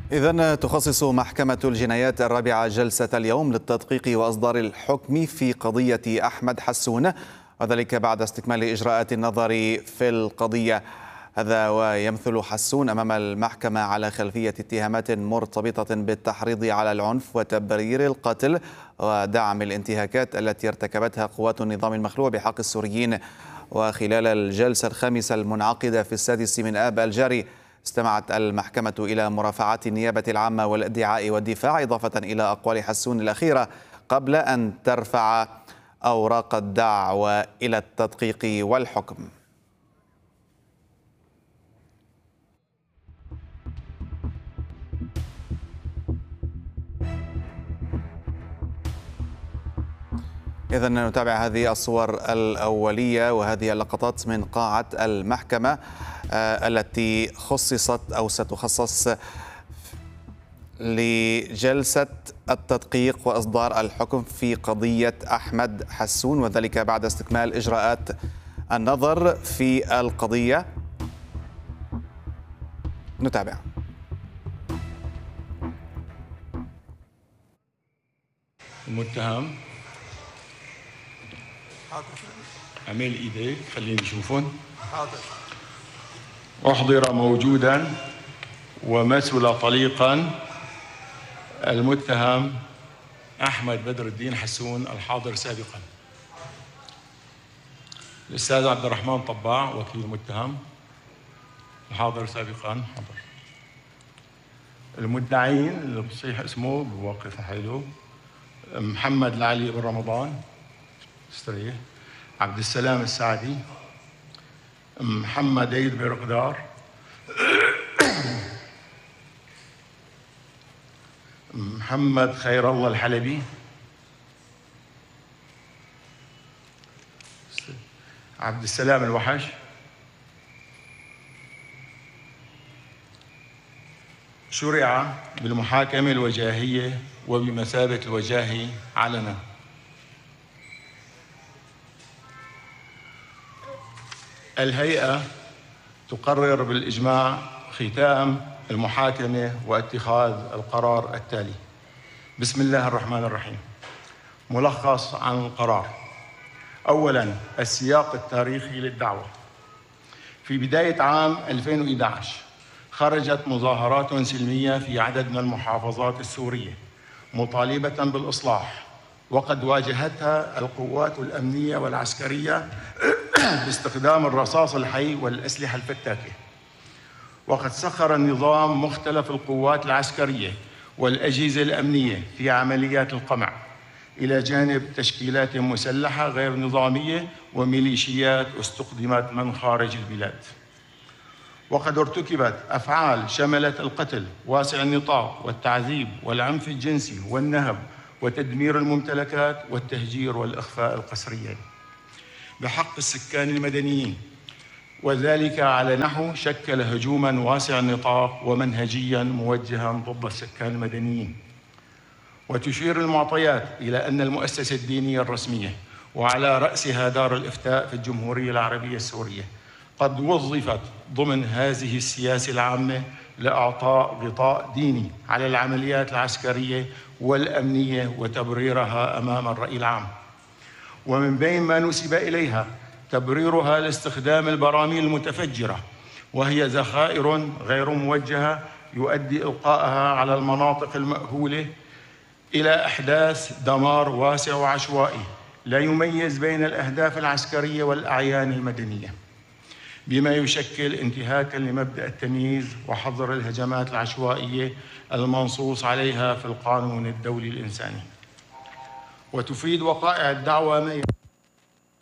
إذن تخصص محكمة الجنايات الرابعة جلسة اليوم للتدقيق وإصدار الحكم في قضية أحمد حسون، وذلك بعد استكمال إجراءات النظر في القضية. هذا ويمثل حسون أمام المحكمة على خلفية اتهامات مرتبطة بالتحريض على العنف وتبرير القتل ودعم الانتهاكات التي ارتكبتها قوات النظام المخلوع بحق السوريين. وخلال الجلسة الخامسة المنعقدة في 6 آب الجاري استمعت المحكمة إلى مرافعات النيابة العامة والادعاء والدفاع إضافة إلى أقوال حسون الأخيرة قبل أن ترفع أوراق الدعوى إلى التدقيق والحكم. إذن نتابع هذه الصور الأولية وهذه اللقطات من قاعة المحكمة التي خصصت أو ستخصص لجلسة التدقيق وإصدار الحكم في قضية أحمد حسون، وذلك بعد استكمال إجراءات النظر في القضية. نتابع. المتهم عمل ايديك خليني نشوفهم. احضر موجودا ومسؤول طليقا المتهم احمد بدر الدين حسون الحاضر سابقا. الاستاذ عبد الرحمن طباع وكيل المتهم الحاضر سابقا حاضر. المدعين اللي بصيح اسمه بوقف حيله محمد العلي بن رمضان استريح، عبد السلام السعدي، محمد عيد برقدار، محمد خير الله الحلبي، عبد السلام الوحش، شرع بالمحاكمة الوجاهية وبمثابة الوجاهي علنا. الهيئة تقرر بالإجماع ختام المحاكمة واتخاذ القرار التالي. بسم الله الرحمن الرحيم. ملخص عن القرار. أولاً، السياق التاريخي للدعوة. في بداية عام 2011 خرجت مظاهرات سلمية في عدد من المحافظات السورية مطالبة بالإصلاح، وقد واجهتها القوات الأمنية والعسكرية باستخدام الرصاص الحي والأسلحة الفتاكة. وقد سخر النظام مختلف القوات العسكرية والأجهزة الأمنية في عمليات القمع، إلى جانب تشكيلات مسلحة غير نظامية وميليشيات استخدمت من خارج البلاد. وقد ارتكبت أفعال شملت القتل واسع النطاق والتعذيب والعنف الجنسي والنهب وتدمير الممتلكات والتهجير والإخفاء القسريين بحق السكان المدنيين، وذلك على نحو شكل هجوماً واسع النطاق ومنهجياً موجهاً ضد السكان المدنيين. وتشير المعطيات إلى أن المؤسسة الدينية الرسمية وعلى رأسها دار الإفتاء في الجمهورية العربية السورية قد وظفت ضمن هذه السياسة العامة لإعطاء غطاء ديني على العمليات العسكرية والأمنية وتبريرها أمام الرأي العام. ومن بين ما نسب إليها تبريرها لاستخدام البراميل المتفجرة، وهي ذخائر غير موجهة يؤدي إلقائها على المناطق المأهولة إلى إحداث دمار واسع وعشوائي لا يميز بين الأهداف العسكرية والأعيان المدنية، بما يشكل انتهاكاً لمبدأ التمييز وحظر الهجمات العشوائية المنصوص عليها في القانون الدولي الإنساني. وتفيد وقائع الدعوة